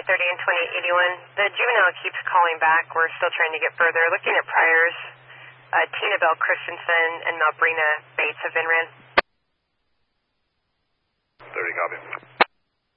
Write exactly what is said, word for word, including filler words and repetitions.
thirty and twenty-eight eighty-one. The juvenile keeps calling back. We're still trying to get further. Looking at priors, uh, Tina Bell Christensen and Malbrina Bates have been ran. thirty, copy.